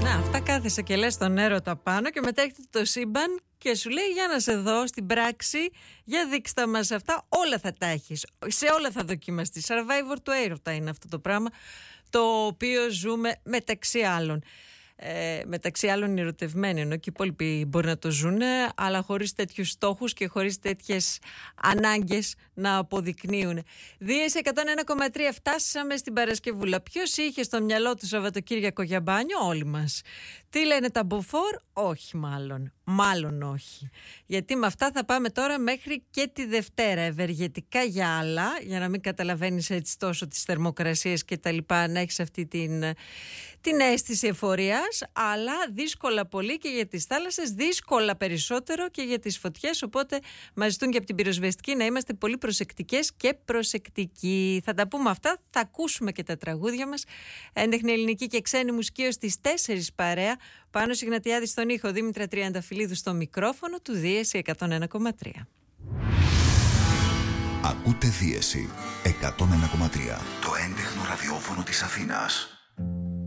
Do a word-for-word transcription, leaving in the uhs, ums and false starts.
Να, αυτά κάθεσαι και λες τον έρωτα πάνω και μετά έρχεται το σύμπαν και σου λέει για να σε δω στην πράξη, για δείξτε μας αυτά, όλα θα τα έχεις, σε όλα θα δοκιμαστείς. Survivor του έρωτα είναι αυτό το πράγμα, το οποίο ζούμε μεταξύ άλλων. Ε, μεταξύ άλλων ερωτευμένοι, ενώ και οι υπόλοιποι μπορεί να το ζουν, αλλά χωρίς τέτοιους στόχους και χωρίς τέτοιες ανάγκες να αποδεικνύουν. Δίες εκατόν ένα κόμμα τρία, φτάσαμε στην Παρασκευούλα. Ποιος είχε στο μυαλό του Σαββατοκύριακο για μπάνιο? Όλοι μας. Τι λένε τα μποφόρ? Όχι μάλλον. Μάλλον όχι. Γιατί με αυτά θα πάμε τώρα μέχρι και τη Δευτέρα. Ευεργετικά για άλλα, για να μην καταλαβαίνεις έτσι τόσο τις θερμοκρασίες και τα λοιπά, να έχεις αυτή την, την αίσθηση εφορίας, αλλά δύσκολα πολύ και για τις θάλασσες, δύσκολα περισσότερο και για τις φωτιές. Οπότε μας ζητούν και από την πυροσβεστική να είμαστε πολύ προσεκτικές και προσεκτικοί. Θα τα πούμε αυτά, θα ακούσουμε και τα τραγούδια μας. Έντεχνη ελληνική και ξένη μουσική ως τις τέσσερις παρέα. Πάνος Ιγνατιάδης στον ήχο, Δήμητρα Τριανταφυλλίδου στο μικρόφωνο του Δίεση εκατόν ένα κόμμα τρία. Ακούτε Δίεση εκατόν ένα κόμμα τρία, το έντεχνο ραδιόφωνο της Αθήνας.